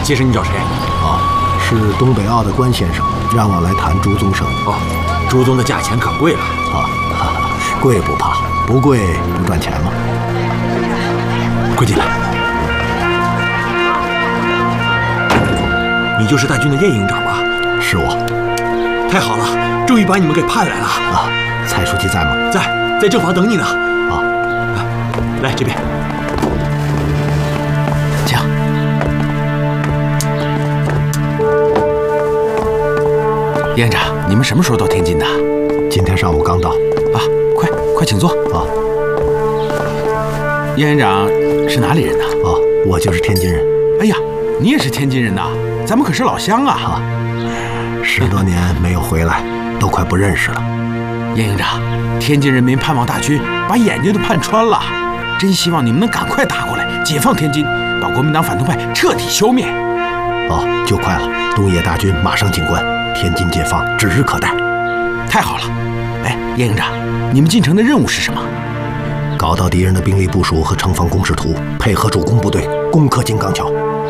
先生，你找谁？ 啊，是东北澳的关先生，让我来谈朱宗生。 哦，朱宗的价钱可贵了。 啊，贵不怕，不贵不赚钱吗？ 快进来。你就是大军的叶营长吧？ 是我。 太好了，终于把你们给盼来了。 啊，蔡书记在吗？ 在正房等你呢。 啊， 来这边。 叶院长，你们什么时候到天津的？ 今天上午刚到。 啊，快请坐。 啊， 叶院长是哪里人呢？ 啊，我就是天津人。 哎呀，你也是天津人呐？咱们可是老乡啊！ 啊，10多年没有回来，都快不认识了。 叶营长，天津人民盼望大军把眼睛都盼穿了，真希望你们能赶快打过来，解放天津，把国民党反动派彻底消灭。 哦，就快了，东野大军马上进关。 天津解放指日可待， 太好了！哎，叶营长，你们进城的任务是什么？ 搞到敌人的兵力部署和城防工事图，配合主攻部队攻克金刚桥。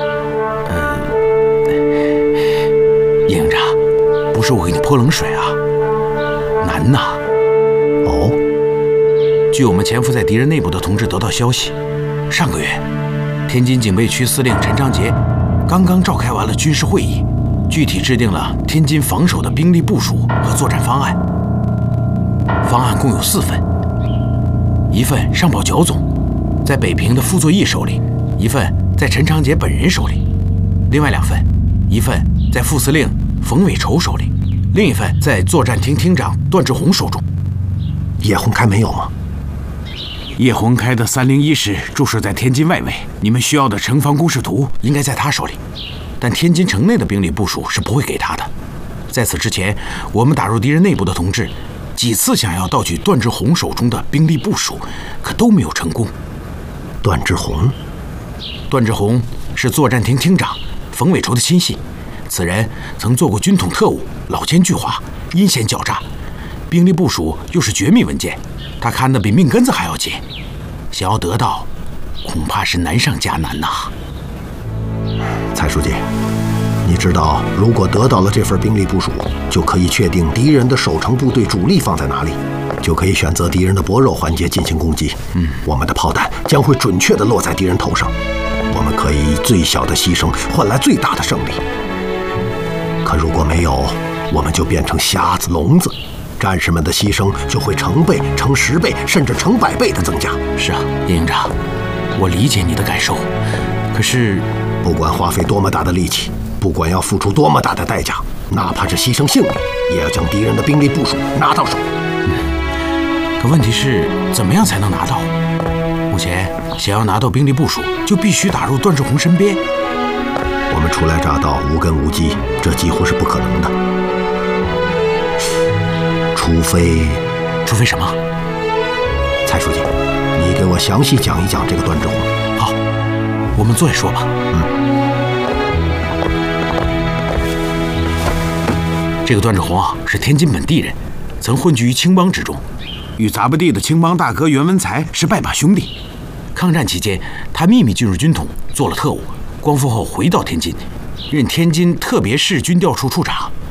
叶营长，不是我给你泼冷水啊，难呐！ 哦， 据我们潜伏在敌人内部的同志得到消息，上个月，天津警备区司令陈昌杰刚刚召开完了军事会议。 具体制定了天津防守的兵力部署和作战方案。方案共有4份，一份上报剿总，在北平的傅作义手里；一份在陈长捷本人手里；另外2份，一份在副司令冯伟筹手里，另一份在作战厅厅长段志宏手中。 叶洪开没有吗？ 叶洪开的301师驻守在天津外围，你们需要的城防工事图应该在他手里。 但天津城内的兵力部署是不会给他的。在此之前，我们打入敌人内部的同志几次想要盗取段志宏手中的兵力部署，可都没有成功。 段志宏是作战厅厅长冯伟筹的亲信，此人曾做过军统特务，老奸巨猾，阴险狡诈，兵力部署又是绝密文件，他看得比命根子还要紧，想要得到，恐怕是难上加难呐。 蔡书记，你知道，如果得到了这份兵力部署，就可以确定敌人的守城部队主力放在哪里，就可以选择敌人的薄弱环节进行攻击。我们的炮弹将会准确地落在敌人头上，我们可以以最小的牺牲换来最大的胜利。可如果没有，我们就变成瞎子聋子，战士们的牺牲就会成倍、成10倍，甚至成100倍的增加。是啊，叶营长，我理解你的感受，可是。 不管花费多么大的力气，不管要付出多么大的代价，哪怕是牺牲性命，也要将敌人的兵力部署拿到手。可问题是，怎么样才能拿到？目前想要拿到兵力部署，就必须打入段志宏身边。我们初来乍到，无根无基，这几乎是不可能的。除非什么？蔡书记，你给我详细讲一讲这个段志宏。好。 我们坐下说吧。这个段志宏啊，是天津本地人，曾混居于青帮之中，与杂不地的青帮大哥袁文才是拜把兄弟。抗战期间，他秘密进入军统，做了特务。光复后回到天津，任天津特别市军调处处长，